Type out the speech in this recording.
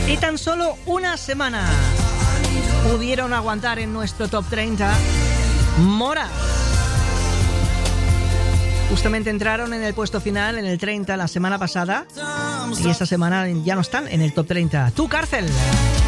Y tan solo una semana pudieron aguantar en nuestro top 30 Mora. Justamente entraron en el puesto final, en el 30, la semana pasada. Y esta semana ya no están en el top 30. Tu Cárcel.